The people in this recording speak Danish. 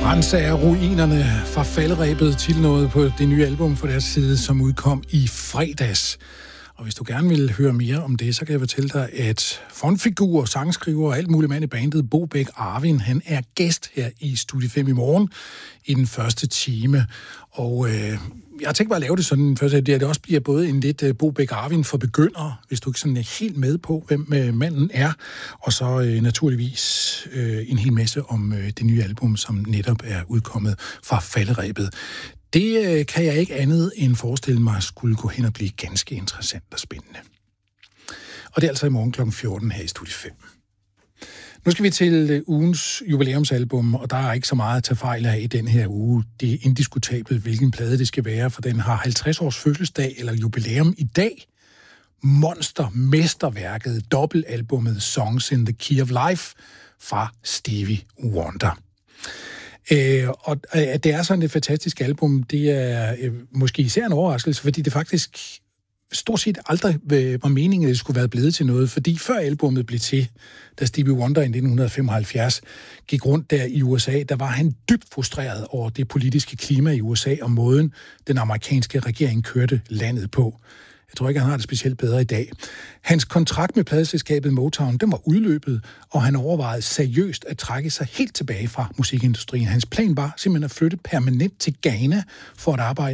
Rense ruinerne fra faldrebet til noget på det nye album fra deres side, som udkom i fredags. Og hvis du gerne vil høre mere om det, så kan jeg fortælle dig, at frontfigur, sangskriver og alt muligt mand i bandet, Bo Bæk Arvin, han er gæst her i Studie 5 i morgen i den første time. Og jeg har tænkt mig at lave det sådan, at det også bliver både en lidt Bo Bæk Arvin for begyndere, hvis du ikke sådan er helt med på, hvem manden er, og så naturligvis en hel masse om det nye album, som netop er udkommet fra falderebet. Det kan jeg ikke andet end forestille mig skulle gå hen og blive ganske interessant og spændende. Og det er altså i morgen kl. 14 her i Studie 5. Nu skal vi til ugens jubilæumsalbum, og der er ikke så meget at tage fejl af i den her uge. Det er indiskutabelt, hvilken plade det skal være, for den har 50 års fødselsdag eller jubilæum i dag. Mesterværket, dobbeltalbummet Songs in the Key of Life fra Stevie Wonder. Og det er sådan et fantastisk album, det er måske især en overraskelse, fordi det faktisk stort set aldrig var meningen, at det skulle være blevet til noget, fordi før albummet blev til, da Stevie Wonder i 1975 gik rundt der i USA, der var han dybt frustreret over det politiske klima i USA og måden, den amerikanske regering kørte landet på. Jeg tror ikke, han har det specielt bedre i dag. Hans kontrakt med pladeselskabet Motown, den var udløbet, og han overvejede seriøst at trække sig helt tilbage fra musikindustrien. Hans plan var simpelthen at flytte permanent til Ghana for at arbejde